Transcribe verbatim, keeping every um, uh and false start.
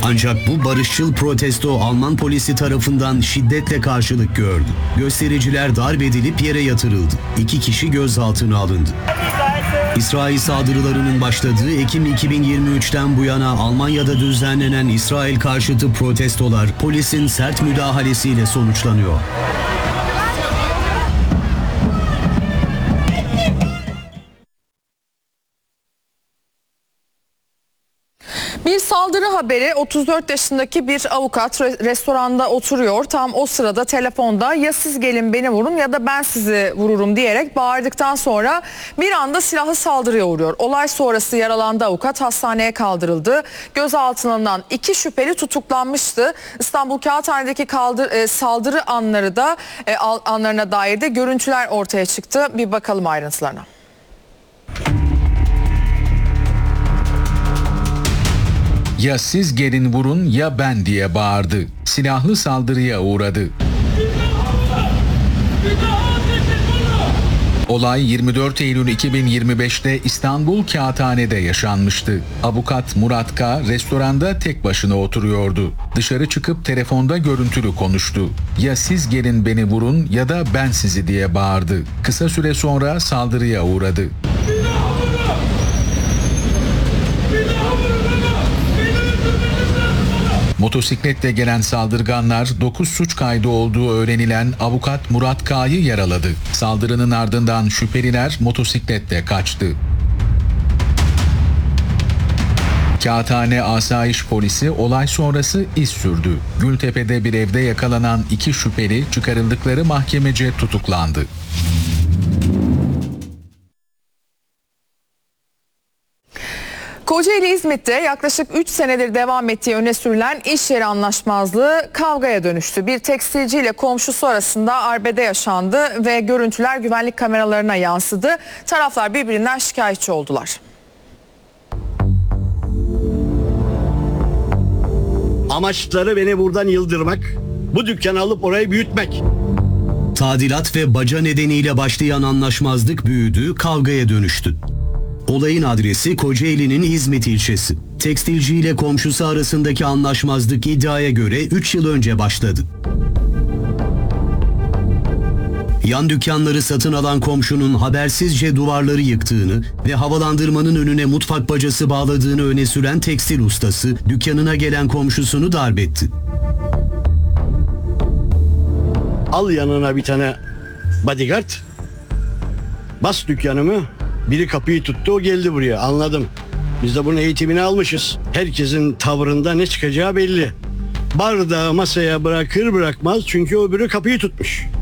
Ancak bu barışçıl protesto Alman polisi tarafından şiddetle karşılık gördü. Göstericiler darp edilip yere yatırıldı. İki kişi gözaltına alındı. İsrail saldırılarının başladığı Ekim iki bin yirmi üçten bu yana Almanya'da düzenlenen İsrail karşıtı protestolar polisin sert müdahalesiyle sonuçlanıyor. Bir saldırı haberi. otuz dört yaşındaki bir avukat restoranda oturuyor. Tam o sırada telefonda ya siz gelin beni vurun ya da ben sizi vururum diyerek bağırdıktan sonra bir anda silahlı saldırıya uğruyor. Olay sonrası yaralandı avukat, hastaneye kaldırıldı. Gözaltına alınan iki şüpheli tutuklanmıştı. İstanbul Kağıthane'deki kaldır, e, saldırı anları da e, anlarına dair de görüntüler ortaya çıktı. Bir bakalım ayrıntılarına. Ya siz gelin vurun ya ben diye bağırdı. Silahlı saldırıya uğradı. Olay yirmi dört Eylül iki bin yirmi beşte İstanbul Kağıthane'de yaşanmıştı. Avukat Murat K. restoranda tek başına oturuyordu. Dışarı çıkıp telefonda görüntülü konuştu. Ya siz gelin beni vurun ya da ben sizi diye bağırdı. Kısa süre sonra saldırıya uğradı. Motosikletle gelen saldırganlar dokuz suç kaydı olduğu öğrenilen avukat Murat K'yı yaraladı. Saldırının ardından şüpheliler motosikletle kaçtı. Kağıthane Asayiş Polisi olay sonrası iz sürdü. Gültepe'de bir evde yakalanan iki şüpheli çıkarıldıkları mahkemece tutuklandı. Kocaeli İzmit'te yaklaşık üç senedir devam ettiği öne sürülen iş yeri anlaşmazlığı kavgaya dönüştü. Bir tekstilciyle komşusu arasında arbede yaşandı ve görüntüler güvenlik kameralarına yansıdı. Taraflar birbirinden şikayetçi oldular. Amaçları beni buradan yıldırmak, bu dükkanı alıp orayı büyütmek. Tadilat ve baca nedeniyle başlayan anlaşmazlık büyüdü, kavgaya dönüştü. Olayın adresi Kocaeli'nin İzmit ilçesi. Tekstilci ile komşusu arasındaki anlaşmazlık iddiaya göre üç yıl önce başladı. Yan dükkanları satın alan komşunun habersizce duvarları yıktığını ve havalandırmanın önüne mutfak bacası bağladığını öne süren tekstil ustası dükkanına gelen komşusunu darp etti. Al yanına bir tane bodyguard, bas dükkanımı. Biri kapıyı tuttu, o geldi buraya, anladım. Biz de bunun eğitimini almışız. Herkesin tavrında ne çıkacağı belli. Bardağı masaya bırakır bırakmaz çünkü öbürü kapıyı tutmuş.